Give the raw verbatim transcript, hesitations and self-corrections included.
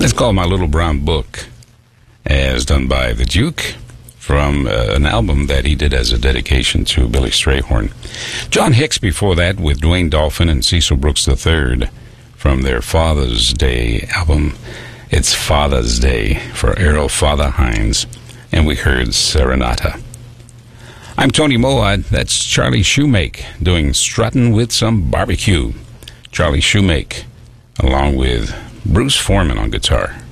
It's called My Little Brown Book, as done by the Duke, from uh, an album that he did as a dedication to Billy Strayhorn. John Hicks before that with Dwayne Dolphin and Cecil Brooks the third from their Father's Day album. It's Father's Day for Errol Father Hines, and we heard Serenata. I'm Tony Moad. That's Charlie Shoemake doing Struttin' with Some Barbecue. Charlie Shoemake along with Bruce Foreman on guitar.